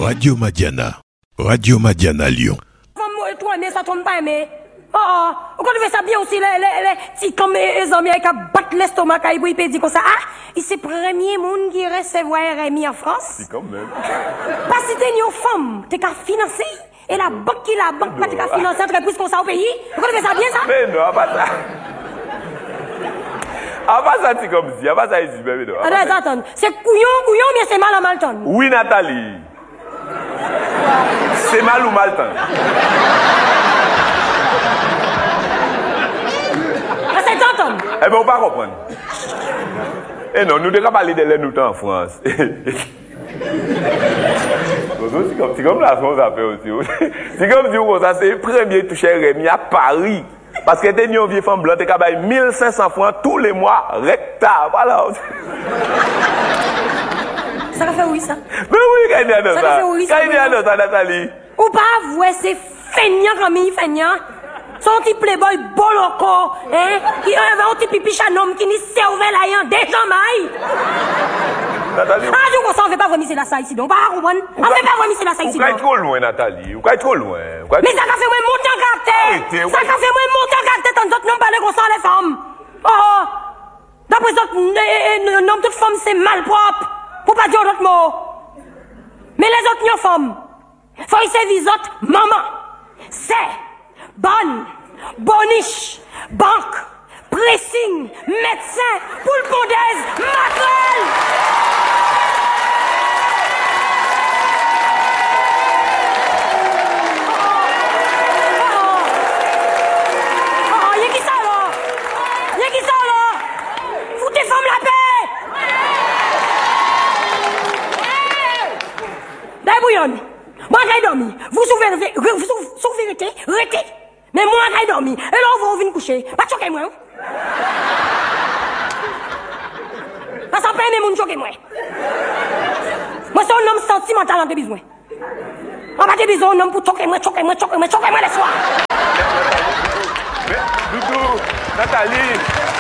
Radio Madiana Lyon. Ça tombe pas, mais. Oh, on fait ça bien aussi, les petits comme les amis qui battent l'estomac, ils disent comme ça. Ah, il c'est le premier monde qui recevoir RMI en France. C'est quand même. Parce que t'es une femme, t'es qu'à financer. Et la banque pas t'es qu'à financer entreprise comme ça au pays. On fait ça bien, ça? Mais non, pas ça. Ah, pas ça, c'est comme si. Ah, pas ça, ici, mais non. Attends. C'est couillon, mais c'est mal à Malton. Oui, Nathalie. C'est mal ou Malton? C'est tonton. Eh bien, on va pas comprendre. Eh non, nous devons parler de l'aide en France. C'est comme la France a fait aussi. C'est comme si ça, c'est le premier touché Rémi à Paris. Parce que t'es une vieille femme blanche, t'es capable de 1500 francs tous les mois, recta. Voilà. Ça fait oui, ça. Mais oui, quand il y a de ça. Quand il y a de ça, Nathalie. Ou pas avouer, c'est feignant comme il feignant. Son petit playboy boloko, hein, qui avait un petit pipi chanom qui n'y servait là, y'en déjà maille. Nathalie. Ah, du coup, ça, on ne veut pas vomir la ça ici, donc, pas comprendre. On ne veut pas vomir la ça ici, donc. Vous êtes trop loin, Nathalie. Vous êtes trop loin. Mais ça a fait moi monter en caractère. Ça a fait moi monter en caractère, tant d'autres n'ont pas comme ça, les femmes. Oh, d'après d'autres, nom toute femme, c'est malpropre. Pour pas dire d'autres mots. Mais les autres, non, femmes. Faut y servir les autres, maman. C'est. Bonne, boniche, banque, pressing, médecin, poule pondaise, maquerelle. Y'a qui ça là? Foutez femmes la paix. Débouillonne. Moi, j'ai dormi. Vous souffrez, arrêtez. Mais moi, j'ai dormi. Et là, on va venir coucher. Pas choquer moi. Pas sans peine, mais mon choquer moi. Moi, c'est un homme sentimental en besoin. On va te besoin d'un homme pour choquer moi les soirs. Mais, Doudou, Nathalie.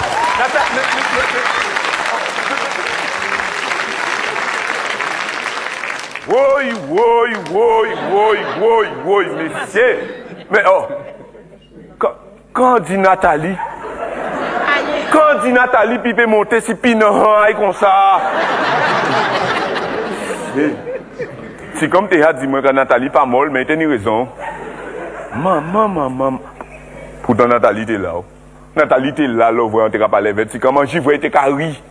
Oui, monsieur. Mais oh, quand dit Nathalie, puis peut monter si pinant comme ça. C'est comme tu as dit moi que Nathalie pas molle, mais tu as raison. Maman. Pourtant Nathalie t'es là. Nathalie t'es là, là, voyons, t'es capable de c'est comment j'y vois, t'es carré.